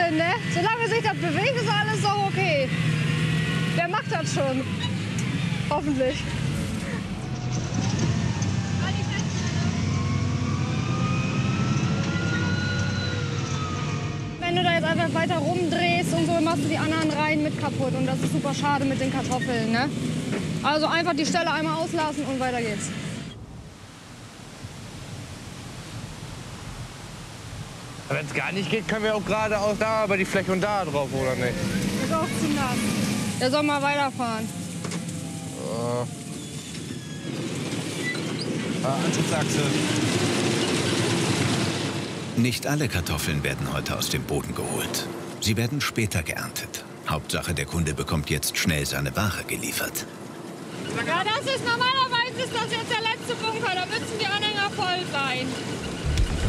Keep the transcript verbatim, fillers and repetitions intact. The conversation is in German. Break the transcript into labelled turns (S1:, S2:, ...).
S1: Kartoffeln, ne? Solange sich das bewegt, ist alles doch okay. Wer macht das schon? Hoffentlich. Wenn du da jetzt einfach weiter rumdrehst und so, machst du die anderen Reihen mit kaputt. Und das ist super schade mit den Kartoffeln, ne? Also einfach die Stelle einmal auslassen und weiter geht's.
S2: Wenn es gar nicht geht, können wir auch geradeaus da über die Fläche und da drauf, oder nicht?
S1: Ist auch zu nass. Der soll mal weiterfahren.
S2: Uh. Ah, Antriebsachse.
S3: Nicht alle Kartoffeln werden heute aus dem Boden geholt. Sie werden später geerntet. Hauptsache, der Kunde bekommt jetzt schnell seine Ware geliefert.
S1: Ja, das ist normalerweise ist das jetzt der letzte Bunker. Da müssen die Anhänger voll sein.